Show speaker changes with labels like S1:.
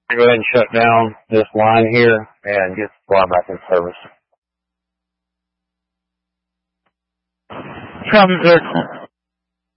S1: Go ahead and shut down this line here and get the bar back in service.
S2: From the